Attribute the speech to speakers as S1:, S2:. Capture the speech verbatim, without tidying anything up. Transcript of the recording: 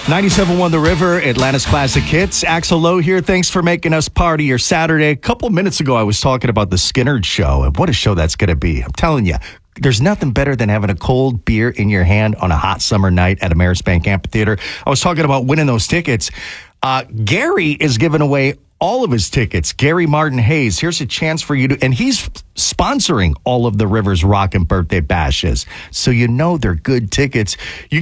S1: ninety-seven point one The River, Atlanta's Classic Hits. Axel Lowe here. Thanks for making us part of your Saturday. A couple minutes ago, I was talking about the Skynyrd show, and what a show that's going to be. I'm telling you, there's nothing better than having a cold beer in your hand on a hot summer night at Ameris Bank Amphitheater. I was talking about winning those tickets. Uh, Gary is giving away all of his tickets. Gary Martin Hayes, here's a chance for you to, and he's sponsoring all of the Rivers Rockin' birthday bashes. So you know they're good tickets. You